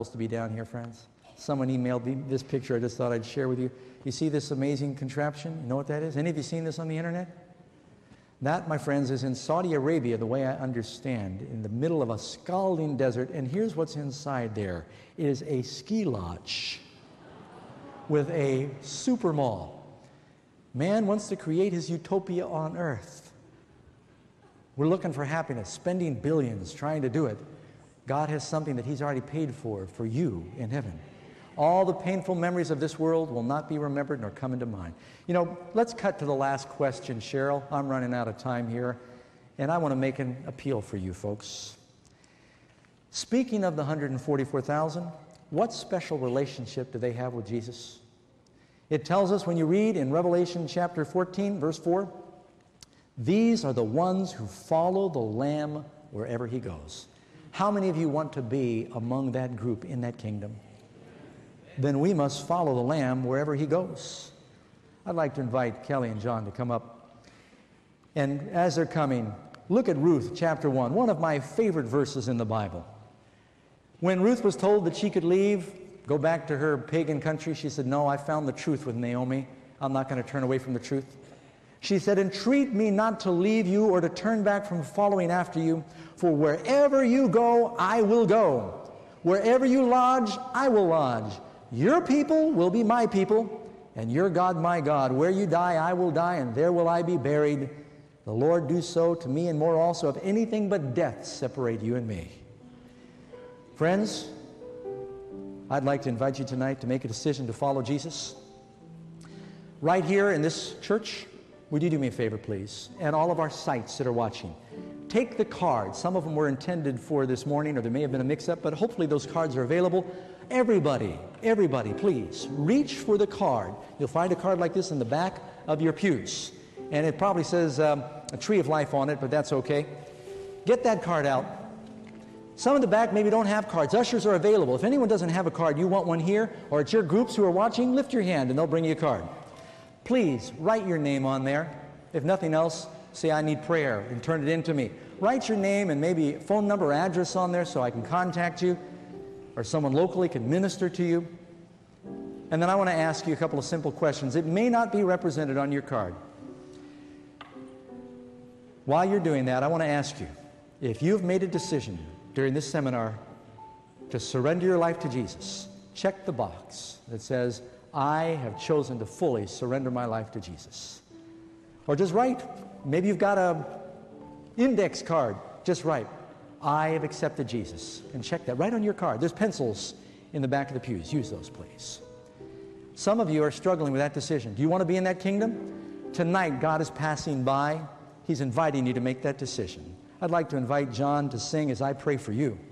To be down here, friends. Someone emailed me this picture I just thought I'd share with you. You see this amazing contraption? You know what that is? Any of you seen this on the internet? That, my friends, is in Saudi Arabia, the way I understand, in the middle of a scalding desert, and here's what's inside there. It is a ski lodge with a super mall. Man wants to create his utopia on earth. We're looking for happiness, spending billions trying to do it. God has something that He's already paid for you in heaven. All the painful memories of this world will not be remembered nor come into mind. You know, let's cut to the last question, Cheryl. I'm running out of time here, and I want to make an appeal for you folks. Speaking of the 144,000, what special relationship do they have with Jesus? It tells us when you read in Revelation chapter 14, verse 4, these are the ones who follow the Lamb wherever He goes. How many of you want to be among that group in that kingdom? Then we must follow the Lamb wherever He goes. I'd like to invite Kelly and John to come up. And as they're coming, look at Ruth chapter 1, one of my favorite verses in the Bible. When Ruth was told that she could leave, go back to her pagan country, she said, no, I found the truth with Naomi. I'm not going to turn away from the truth. She said, entreat me not to leave you or to turn back from following after you, for wherever you go, I will go. Wherever you lodge, I will lodge. Your people will be my people, and your God my God. Where you die, I will die, and there will I be buried. The Lord do so to me and more also, if anything but death separate you and me. Friends, I'd like to invite you tonight to make a decision to follow Jesus. Right here in this church, would you do me a favor, please? And all of our sites that are watching. Take the cards. Some of them were intended for this morning, or there may have been a mix-up, but hopefully those cards are available. Everybody, please, reach for the card. You'll find a card like this in the back of your pews. And it probably says a Tree of Life on it, but that's okay. Get that card out. Some in the back maybe don't have cards. Ushers are available. If anyone doesn't have a card, you want one here, or it's your groups who are watching, lift your hand and they'll bring you a card. Please write your name on there. If nothing else, say I need prayer and turn it in to me. Write your name and maybe phone number, address on there so I can contact you or someone locally can minister to you. And then I want to ask you a couple of simple questions. It may not be represented on your card. While you're doing that, I want to ask you, if you've made a decision during this seminar to surrender your life to Jesus, check the box that says, I have chosen to fully surrender my life to Jesus. Or just write, maybe you've got an index card, just write, I have accepted Jesus. And check that right on your card. There's pencils in the back of the pews. Use those, please. Some of you are struggling with that decision. Do you want to be in that kingdom? Tonight, God is passing by. He's inviting you to make that decision. I'd like to invite John to sing as I pray for you.